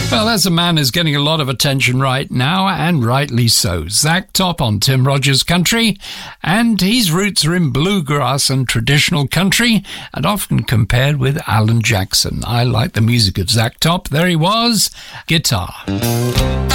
Well, there's a man who's getting a lot of attention right now, and rightly so. Zach Top on Tim Rogers Country, and his roots are in bluegrass and traditional country, and often compared with Alan Jackson. I like the music of Zach Top. There he was, guitar.